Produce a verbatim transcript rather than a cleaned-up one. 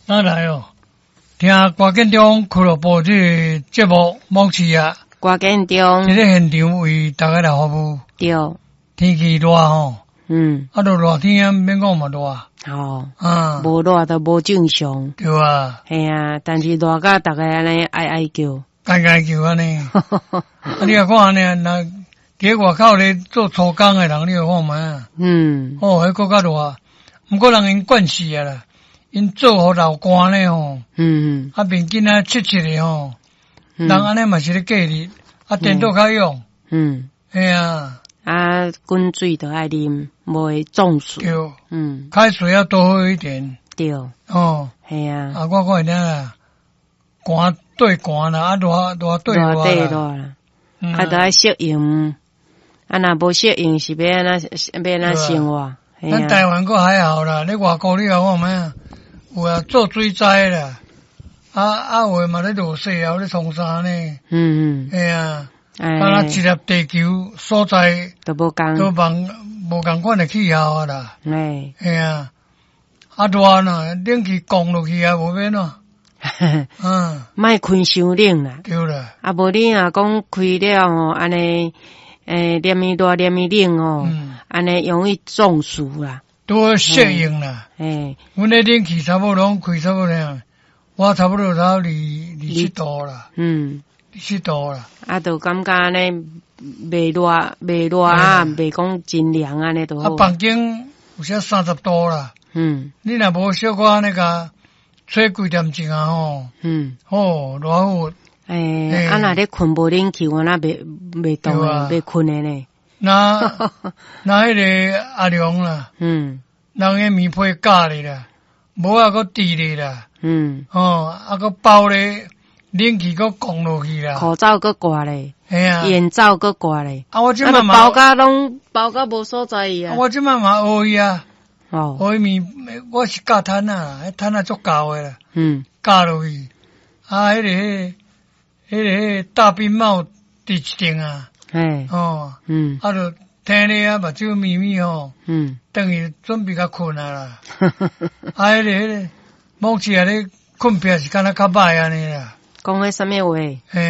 哪来哦？听歌建中俱乐部这个节目目前啊， 歌建中这个现场为大家来服务。 对， 天气热吼， 嗯， 啊，都热天啊，免讲嘛热。 好， 啊， 无热都无正常。 对啊， 系啊，但是热甲大家安尼哀哀叫， 该该叫安尼。啊，你若看安尼，那伫外口咧做粗工诶人，你有看嘛？ 嗯， 哦，迄个较热，毋过人因惯死啊啦，因做互流汗咧吼， 嗯啊面筋啊切切诶吼， 嗯， 人安尼嘛是咧过日，啊电脑较用， 嗯， 嘿啊， 啊，滚水都爱啉，无会中暑。 对， 嗯， 开水要多喝一点， 对， 哦， 系啊， 啊我看见啦，寒对寒啦，啊热热对热对热啦， 热啦， 嗯啊，都爱适应。啊，若无适应是要安怎要安怎生活？嘿咱啊， 台湾个还好啦，咧外国你讲看咩？有啊做水灾啦，啊啊有诶嘛咧落雪啊，有咧冲啥呢？ 嗯嗯， 嘿啊，啊哎那，一粒地球所在都无共， 都望无共款诶气候啊啦， 哎， 嘿啊，啊热呢，冷气降落去啊，无免咯，嗯， 莫开伤冷啦。 对啦， 啊，无你若讲开了吼，安尼，诶，连咪热连咪冷哦， 嗯， 安尼容易中暑啦。 都适应啦。 诶， 阮咧冷气差不多拢开差不多样，我差不多差二二七度啦， 嗯， 二七度啦。 啊，就感觉安尼袂热袂热啊，袂讲真凉安尼就啊， 好。 房间有些三十度啦， 嗯你若无小可安尼甲吹几点钟啊吼， 嗯， 哦，偌好。 诶， 嘿啊，若咧困无冷气，我那袂袂动对啊诶，袂困诶呢。 那那迄个阿良啦， 嗯人个棉被加咧啦，无啊个滴咧啦， 嗯， 哦，啊个包咧，冷气个降落去啦， 口罩搁挂咧， 嘿啊， 眼罩搁挂咧， 啊我即啊， 摆嘛， 都包甲拢包甲无所在伊啊啊。 我即摆嘛学伊啊， 哦， 学伊棉，我是加毯啊，迄毯啊足厚诶啦， 嗯加落去，啊，迄个迄个迄个大冰帽滴一顶啊， 嘿， 哦， 嗯啊就听咧啊，目睭咪咪吼， 嗯， 等于准备甲困啊啦，啊，迄个迄个，目前咧困癖是敢若较歹安尼啦。 讲迄什么话？ 嘿